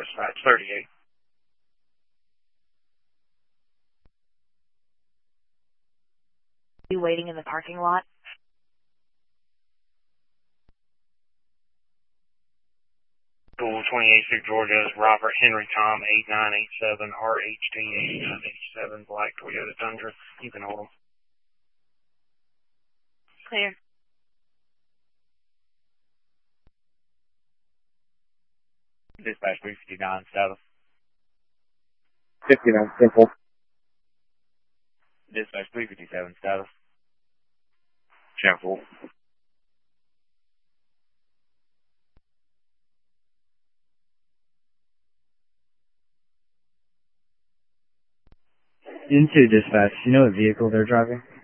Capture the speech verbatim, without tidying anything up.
dispatch thirty-eight. You waiting in the parking lot? School twenty-eight through Georgia is Robert Henry Tom eight nine eight seven R H T eighty-nine eighty-seven black Toyota Tundra. You can hold them. Clear. Dispatch three fifty-nine South. fifty-nine Simple. Dispatch three fifty-seven South. Simple. Into dispatch, you know what vehicle they're driving?